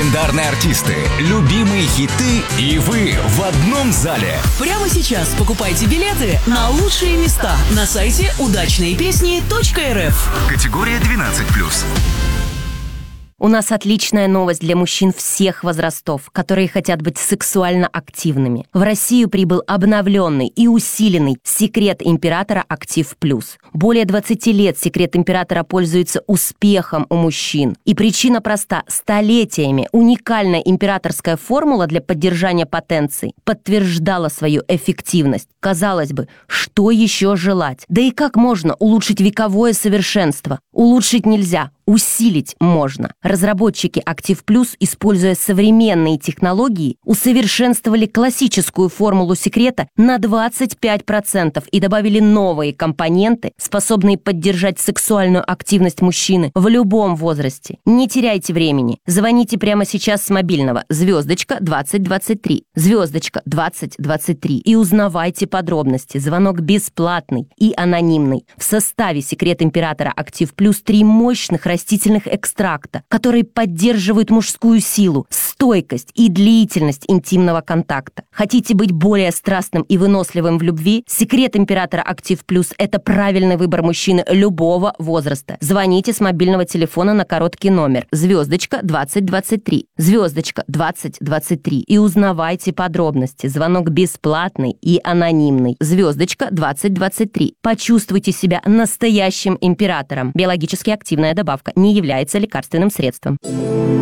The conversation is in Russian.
Легендарные артисты, любимые хиты и вы в одном зале. Прямо сейчас покупайте билеты на лучшие места на сайте удачныепесни.рф. Категория 12+. У нас отличная новость для мужчин всех возрастов, которые хотят быть сексуально активными. В Россию прибыл обновленный и усиленный «Секрет императора Актив Плюс». Более 20 лет «Секрет императора» пользуется успехом у мужчин. И причина проста. Столетиями уникальная императорская формула для поддержания потенции подтверждала свою эффективность. Казалось бы, что еще желать? Да и как можно улучшить вековое совершенство? Улучшить нельзя. Усилить можно. Разработчики Актив Плюс, используя современные технологии, усовершенствовали классическую формулу секрета на 25% и добавили новые компоненты, способные поддержать сексуальную активность мужчины в любом возрасте. Не теряйте времени. Звоните прямо сейчас с мобильного *2023, *2023 и узнавайте подробности. Звонок бесплатный и анонимный. В составе «Секрет императора Актив Плюс» 3 мощных растительных экстракта, которые поддерживают мужскую силу, стойкость и длительность интимного контакта. Хотите быть более страстным и выносливым в любви? «Секрет императора Актив Плюс» — это правильный выбор мужчины любого возраста. Звоните с мобильного телефона на короткий номер *2023, *2023 и узнавайте подробности. Звонок бесплатный и анонимный. *2023. Почувствуйте себя настоящим императором. Биологически активная добавка не является лекарственным средством.